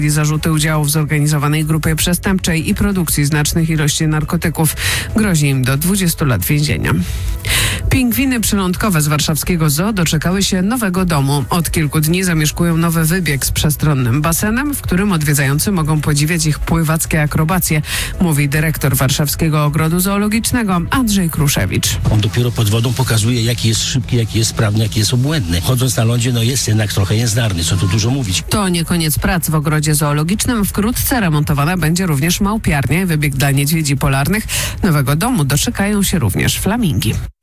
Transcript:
Zarzuty udziału w zorganizowanej grupie przestępczej i produkcji znacznych ilości narkotyków. Grozi im do 20 lat więzienia. Pingwiny przylądkowe z warszawskiego zoo doczekały się nowego domu. Od kilku dni zamieszkują nowy wybieg z przestronnym basenem, w którym odwiedzający mogą podziwiać ich pływackie akrobacje, mówi dyrektor Warszawskiego Ogrodu Zoologicznego Andrzej Kruszewicz. On dopiero pod wodą pokazuje, jaki jest szybki, jaki jest sprawny, jaki jest obłędny. Chodząc na lądzie, jest jednak trochę niezdarny, co tu dużo mówić. To nie koniec prac w ogrodzie zoologicznym. Wkrótce remontowana będzie również małpiarnia i wybieg dla niedźwiedzi polarnych. Nowego domu doczekają się również flamingi.